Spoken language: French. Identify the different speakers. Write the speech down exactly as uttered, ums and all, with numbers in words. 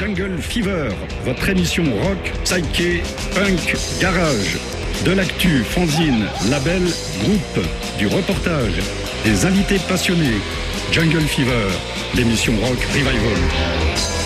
Speaker 1: Jungle Fever, votre émission rock, psyché, punk, garage. De l'actu, fanzine, label, groupe, du reportage, des invités passionnés. Jungle Fever, l'émission rock revival.